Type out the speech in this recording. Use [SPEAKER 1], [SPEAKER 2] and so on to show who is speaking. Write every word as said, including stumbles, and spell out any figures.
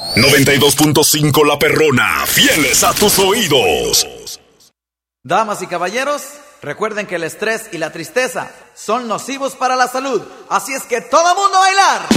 [SPEAKER 1] noventa y dos punto cinco La Perrona, fieles a tus oídos.
[SPEAKER 2] Damas y caballeros, recuerden que el estrés y la tristeza son nocivos para la salud. Así es que todo mundo a bailar.